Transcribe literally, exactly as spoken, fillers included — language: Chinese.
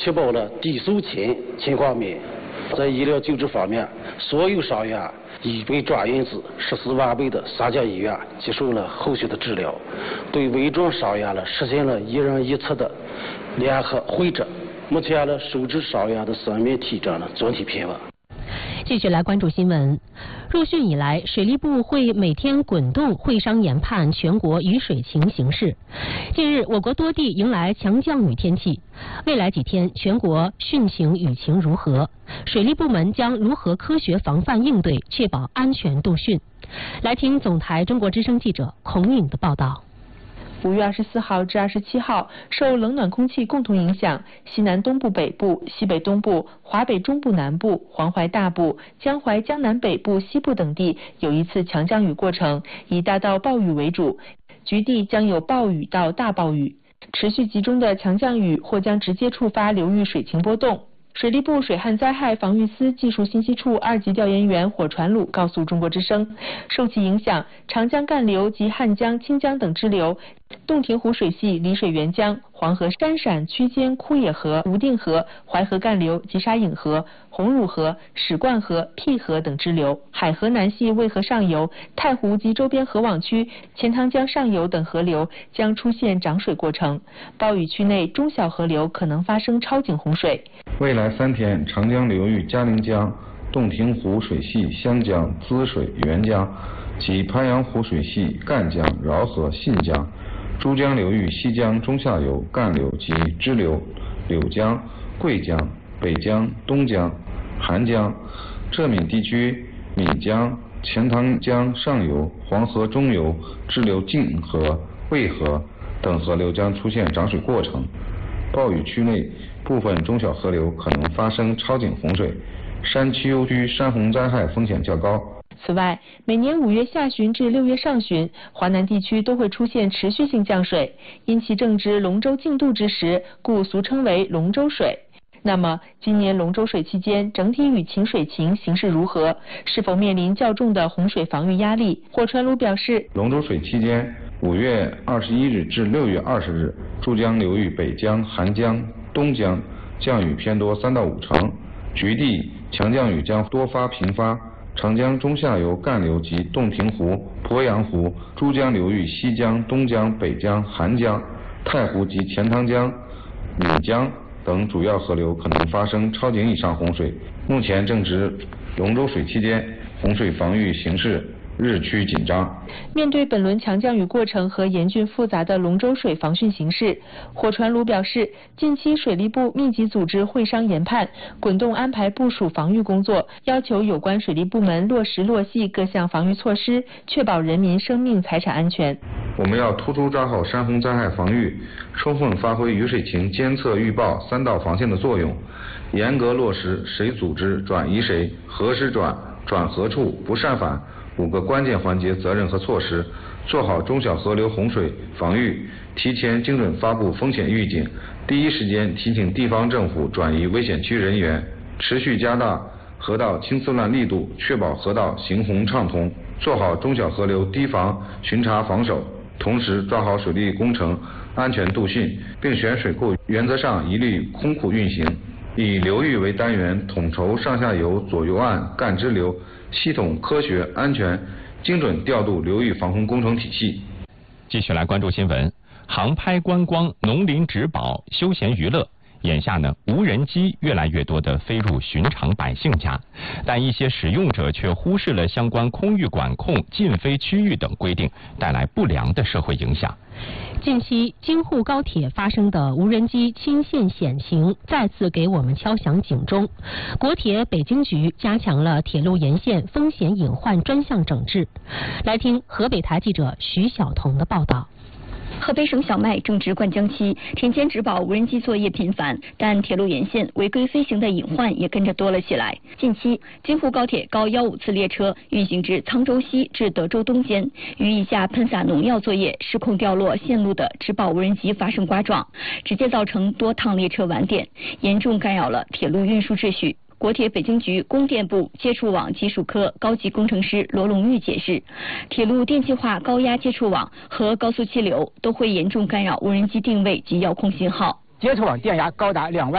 确保了低收钱情况免。在医疗救治方面，所有伤员已被转运至十四万倍的三甲医院接受了后续的治疗，对危重伤员了实现了一人一次的联合会诊。目前呢，收治伤员的生命体征呢总体平稳。 继续来关注新闻。入汛以来，水利部会每天滚动会商研判全国雨水情形势。近日，我国多地迎来强降雨天气，未来几天全国汛情雨情如何？水利部门将如何科学防范应对，确保安全度汛？来听总台中国之声记者孔颖的报道。 五月二十四号至二十七号，受冷暖空气共同影响，西南东部北部、西北东部、华北中部南部、黄淮大部、江淮江南北部西部等地有一次强降雨过程，以大到暴雨为主，局地将有暴雨到大暴雨。持续集中的强降雨或将直接触发流域水情波动。水利部水旱灾害防御司技术信息处二级调研员火传鲁告诉中国之声，受其影响，长江干流及汉江、清江等支流、洞庭湖水系离水源江、黄河山陕区间枯野河、无定河、淮河干流及沙引河、红乳河、史灌河、辟河等支流，海河南系渭河上游、太湖及周边河网区、钱塘江上游等河流将出现涨水过程，暴雨区内中小河流可能发生超警洪水。 未来三天，长江流域嘉陵江、洞庭湖水系湘江、滋水沅江及鄱阳湖水系赣江、饶河信江、珠江流域西江中下游干流及支流柳江、桂江、北江、东江、韩江、浙闽地区岷江、钱塘江上游、黄河中游支流泾河、渭河等河流将出现涨水过程，暴雨区内部分中小河流可能发生超警洪水，山区幽区山洪灾害风险较高。 此外，每年五月下旬至六月上旬，华南地区都会出现持续性降水，因其正值龙舟竞渡之时，故俗称为龙舟水。那么，今年龙舟水期间整体雨情水情形势如何？是否面临较重的洪水防御压力？火传鲁表示， 龙舟水期间，五月二十一日至六月二十日，珠江流域北江、韩江、东江降雨偏多三到五成，局地强降雨将多发频发。长江中下游干流及洞庭湖、鄱阳湖、珠江流域西江、东江、北江、韩江、太湖及钱塘江、岷江等主要河流可能发生超警以上洪水。目前正值龙舟水期间，洪水防御形势日趋紧张。 面对本轮强降雨过程和严峻复杂的龙舟水防汛形势，火传鲁表示，近期水利部密集组织会商研判，滚动安排部署防御工作，要求有关水利部门落实落细各项防御措施，确保人民生命财产安全。 我们要突出抓好山洪灾害防御，充分发挥雨水情监测预报三道防线的作用，严格落实谁组织转移谁、何时转、转何处、不擅返五个关键环节责任和措施，做好中小河流洪水防御，提前精准发布风险预警，第一时间提醒地方政府转移危险区人员，持续加大河道清丝乱力度，确保河道行洪畅通，做好中小河流堤防巡查防守，同时抓好水利工程安全度汛，并选水库原则上一律空库运行，以流域为单元，统筹上下游、左右岸、干支流，系统、科学、安全、精准调度流域防洪工程体系。 继续来关注新闻，航拍观光、农林植保、休闲娱乐。眼下呢，无人机越来越多地飞入寻常百姓家，但一些使用者却忽视了相关空域管控、禁飞区域等规定，带来不良的社会影响。 近期京沪高铁发生的无人机侵线险情再次给我们敲响警钟。国铁北京局加强了铁路沿线风险隐患专项整治。来听河北台记者徐晓彤的报道。 河北省小麦正值灌浆期，田间植保无人机作业频繁，但铁路沿线违规飞行的隐患也跟着多了起来。近期，京沪高铁高幺五次列车运行至沧州西至德州东间，于一架喷洒农药作业失控掉落线路的植保无人机发生刮撞，直接造成多趟列车晚点，严重干扰了铁路运输秩序。国铁北京局供电部接触网技术科高级工程师罗龙玉解释，铁路电气化高压接触网和高速气流都会严重干扰无人机定位及遥控信号。 接触网电压高达两万